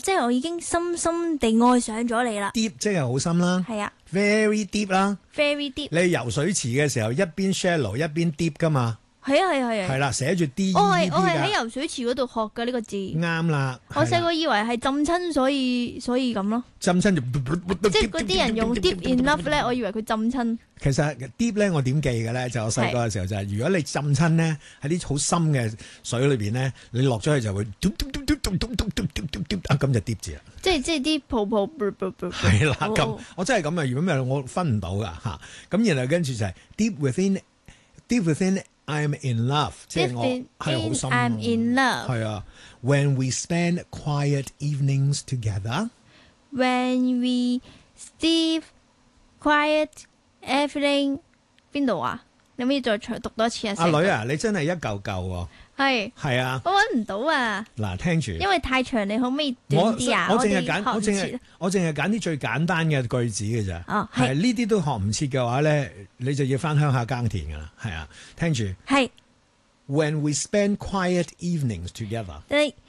即係我已經深深地愛上咗你啦。 deep 即係好深啦。 係啊 ，very deep 啦。 ，very deep。 你游水池嘅時候一邊 shallow 一邊 deep 噶嘛？ 係啊係啊係啊。 係啦，寫住 D E 我 E 係 P 我係喺㗎。 游水池嗰度學嘅呢個字。 啱啦。 我細個以為係浸親，所以咁咯。 浸親就即係嗰啲人用 deep in love 咧，我以為佢浸親。 其實 deep 咧，我點記嘅咧？就我細個嘅時候就係，如果你浸親咧喺啲好深嘅水裏邊咧，你落咗去就會咁就 deep 字啦。 即係啲泡泡。 係啦，咁我真係咁啊！如果唔係我分唔到噶嚇。咁然後跟住就係 deep within I'm in love， 即係我係好深。 I'm in love。 係啊 ，When we spend quiet evenings together。 When we stay quiet everything 邊度啊？你可唔可以再讀多次啊？ 阿女啊，你真係一嚿嚿喎。係啊， 我揾唔到啊。 嗱，聽住， 因為太長，你可唔可以短啲啊？ 我淨係揀啲最簡單嘅句子嘅咋。 哦， 係呢啲都學唔切嘅話咧，你就要翻鄉下耕田噶啦。係啊，聽住。 係。 When we spend quiet evenings together。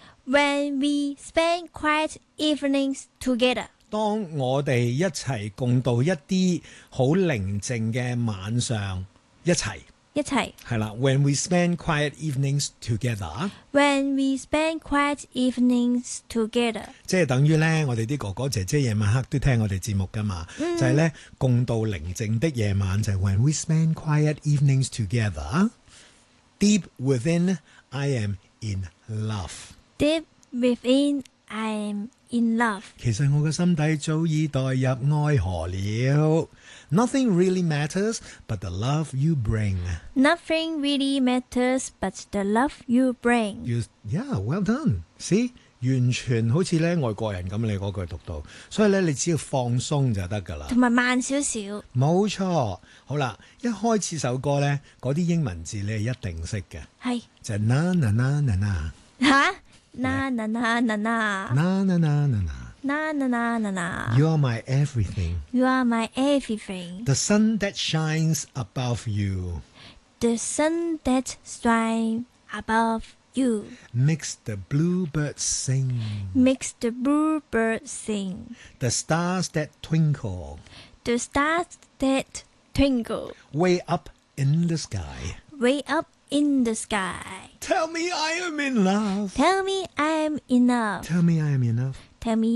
When we spend quiet evenings together。 當我哋一齊共度一啲好寧靜嘅晚上，一齊係啦。When we spend quiet evenings together。 When we spend quiet evenings together。 即係等於咧，我哋啲哥哥姐姐夜晚黑都聽我哋節目噶嘛。就係咧，共度寧靜的夜晚就係 When we spend quiet evenings together。 Deep within I am in love。 Deep within I am in love。 其實我嘅心底早已代入愛河了。Nothing really matters but the love you bring。 Nothing really matters but the love you bring。 Yeah, well done。See， 完全好似咧外國人咁，你嗰句讀到，所以咧你只要放鬆就得噶啦。 同埋慢少少。 冇錯。好啦，一開始首歌咧，嗰啲英文字你係一定識嘅。 係。 就係 na na na na na。 吓 ？na na na na na。 na na na na na。 Na na na na na。 You are my everything。 You are my everything。 The sun that shines above you。 The sun that shines above you。 Makes the bluebirds sing。 Makes the bluebird sing。 The stars that twinkle。 The stars that twinkle。 Way up in the sky。 Way up in the sky。 Tell me I am in love。 Tell me I am enough。 Tell me I am enough。 Tell me